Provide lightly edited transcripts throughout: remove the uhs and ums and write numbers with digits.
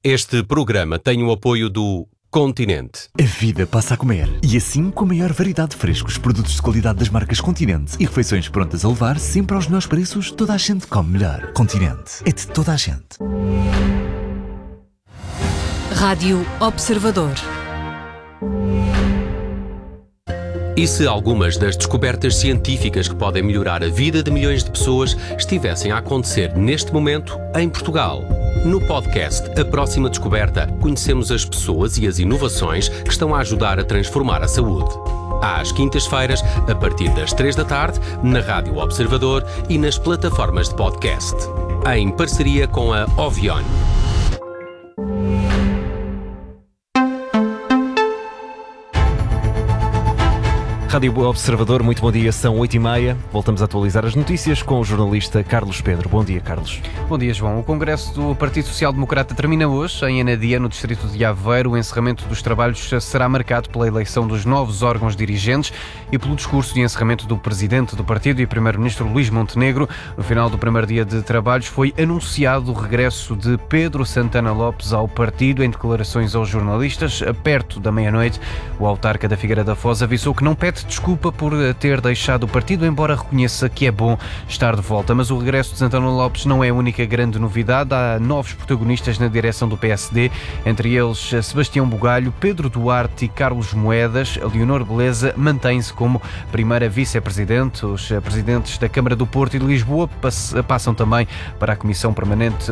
Este programa tem o apoio do Continente. A vida passa a comer. E assim, com a maior variedade de frescos, produtos de qualidade das marcas Continente e refeições prontas a levar, sempre aos melhores preços, toda a gente come melhor. Continente. É de toda a gente. Rádio Observador. E se algumas das descobertas científicas que podem melhorar a vida de milhões de pessoas estivessem a acontecer neste momento em Portugal? No podcast A Próxima Descoberta, conhecemos as pessoas e as inovações que estão a ajudar a transformar a saúde. Às quintas-feiras, a partir das 3 da tarde, na Rádio Observador e nas plataformas de podcast. Em parceria com a Ovion. Rádio Observador, muito bom dia, são 8h30. Voltamos a atualizar as notícias com o jornalista Carlos Pedro. Bom dia, Carlos. Bom dia, João. O Congresso do Partido Social Democrata termina hoje, em Anadia, no distrito de Aveiro. O encerramento dos trabalhos será marcado pela eleição dos novos órgãos dirigentes e pelo discurso de encerramento do presidente do partido e primeiro-ministro Luís Montenegro. No final do primeiro dia de trabalhos foi anunciado o regresso de Pedro Santana Lopes ao partido. Em declarações aos jornalistas, perto da meia-noite, o autarca da Figueira da Foz avisou que não pede desculpa por ter deixado o partido, embora reconheça que é bom estar de volta. Mas o regresso de Santana Lopes não é a única grande novidade. Há novos protagonistas na direção do PSD, entre eles Sebastião Bugalho, Pedro Duarte e Carlos Moedas. A Leonor Beleza mantém-se como primeira vice-presidente. Os presidentes da Câmara do Porto e de Lisboa passam também para a Comissão Permanente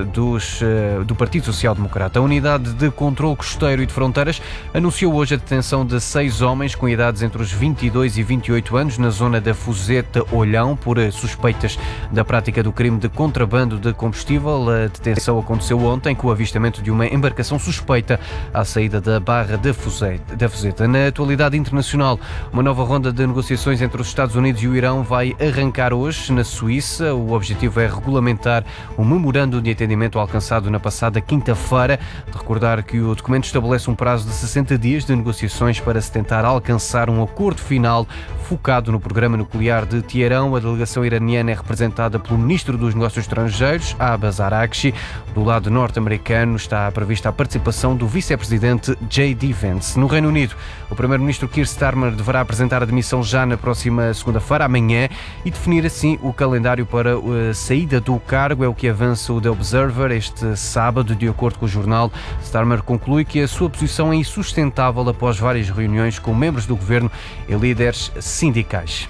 do Partido Social Democrata. A Unidade de Controlo Costeiro e de Fronteiras anunciou hoje a detenção de 6 homens com idades entre os 22 e 28 anos na zona da Fuzeta-Olhão por suspeitas da prática do crime de contrabando de combustível. A detenção aconteceu ontem com o avistamento de uma embarcação suspeita à saída da Barra da Fuzeta. Na atualidade internacional, uma nova ronda de negociações entre os Estados Unidos e o Irão vai arrancar hoje na Suíça. O objetivo é regulamentar o memorando de entendimento alcançado na passada quinta-feira. De recordar que o documento estabelece um prazo de 60 dias de negociações para se tentar alcançar um acordo final focado no programa nuclear de Teherão. A delegação iraniana é representada pelo Ministro dos Negócios Estrangeiros, Abbas Araghchi. Do lado norte-americano está prevista a participação do vice-presidente J.D. Vance. No Reino Unido, o primeiro-ministro Keir Starmer deverá apresentar a demissão já na próxima segunda-feira, amanhã, e definir assim o calendário para a saída do cargo. É o que avança o The Observer este sábado. De acordo com o jornal, Starmer conclui que a sua posição é insustentável após várias reuniões com membros do governo e líderes sindicais.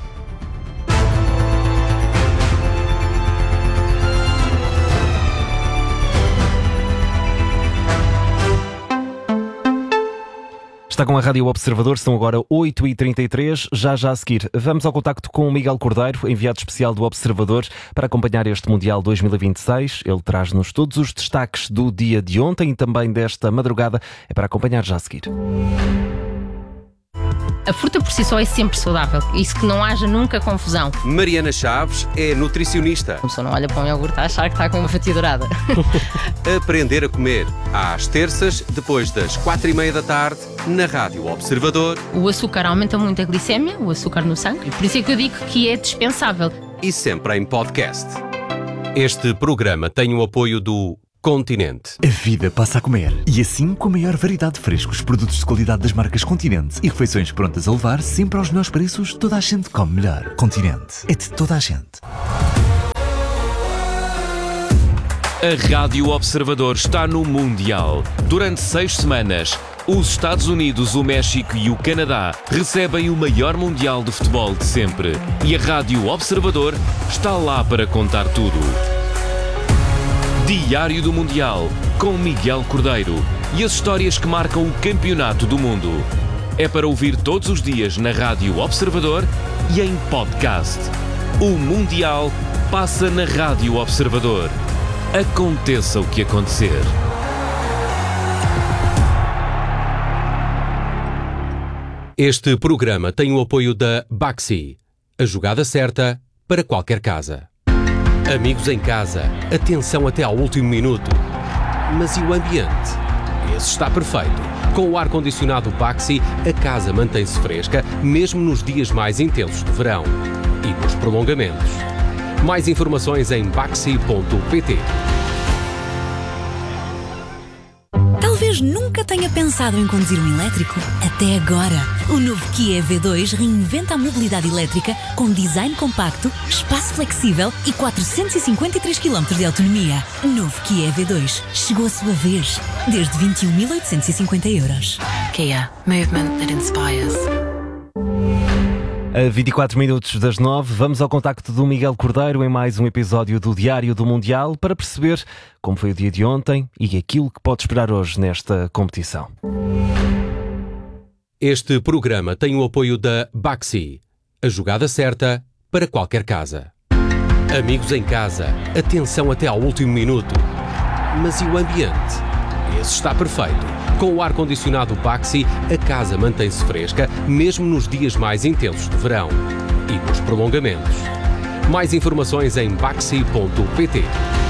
Está com a Rádio Observador, são agora 8h33, já a seguir. Vamos ao contacto com o Miguel Cordeiro, enviado especial do Observador, para acompanhar este Mundial 2026. Ele traz-nos todos os destaques do dia de ontem e também desta madrugada. É para acompanhar já a seguir. A fruta por si só é sempre saudável, isso que não haja nunca confusão. Mariana Chaves é nutricionista. A pessoa não olha para um iogurte a achar que está com uma fatia dourada. Aprender a comer, às terças, depois das 4h30 da tarde, na Rádio Observador. O açúcar aumenta muito a glicémia, o açúcar no sangue, por isso é que eu digo que é dispensável. E sempre em podcast. Este programa tem o apoio do Continente. A vida passa a comer. E assim, com a maior variedade de frescos, produtos de qualidade das marcas Continente e refeições prontas a levar, sempre aos melhores preços, toda a gente come melhor. Continente. É de toda a gente. A Rádio Observador está no Mundial. Durante 6 semanas, os Estados Unidos, o México e o Canadá recebem o maior Mundial de futebol de sempre. E a Rádio Observador está lá para contar tudo. Diário do Mundial, com Miguel Cordeiro e as histórias que marcam o campeonato do mundo. É para ouvir todos os dias na Rádio Observador e em podcast. O Mundial passa na Rádio Observador. Aconteça o que acontecer. Este programa tem o apoio da Baxi, a jogada certa para qualquer casa. Amigos em casa, atenção até ao último minuto. Mas e o ambiente? Esse está perfeito. Com o ar-condicionado Baxi, a casa mantém-se fresca, mesmo nos dias mais intensos de verão. E nos prolongamentos. Mais informações em baxi.pt. Talvez nunca tenha pensado em conduzir um elétrico até agora. O novo Kia EV2 reinventa a mobilidade elétrica com design compacto, espaço flexível e 453 km de autonomia. Novo Kia EV2. Chegou a sua vez. Desde 21.850 euros. Kia. Movement that inspires. A 24 minutos das 9, vamos ao contacto do Miguel Cordeiro em mais um episódio do Diário do Mundial para perceber como foi o dia de ontem e aquilo que pode esperar hoje nesta competição. Este programa tem o apoio da Baxi, a jogada certa para qualquer casa. Amigos em casa, atenção até ao último minuto. Mas e o ambiente? Esse está perfeito. Com o ar-condicionado Baxi, a casa mantém-se fresca, mesmo nos dias mais intensos de verão. E nos prolongamentos. Mais informações em baxi.pt.